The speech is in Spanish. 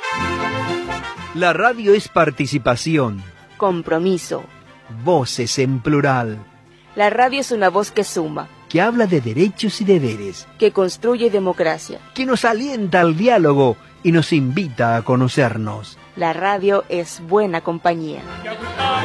La radio es participación, compromiso, voces en plural, la radio es una voz que suma, que habla de derechos y deberes, que construye democracia, que nos alienta al diálogo y nos invita a conocernos. La radio es buena compañía.